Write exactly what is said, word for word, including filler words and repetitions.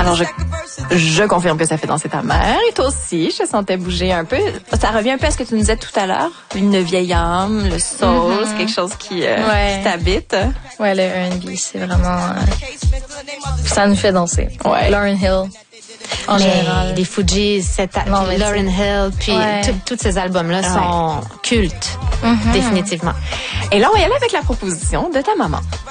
Alors, je, je confirme que ça fait danser ta mère et toi aussi. Je te sentais bouger un peu. Ça revient un peu à ce que tu nous disais tout à l'heure. Une vieille âme, le soul, mm-hmm. c'est quelque chose qui, euh, ouais. qui t'habite. Ouais, le R and B, c'est vraiment... Euh, ça nous fait danser. Ouais. Lauryn Hill. En mais général. Les Fugees, cette, non, Lauryn Hill, puis ouais. tous ces albums-là ouais. sont cultes, mm-hmm. définitivement. Et là, on va y aller avec la proposition de ta maman.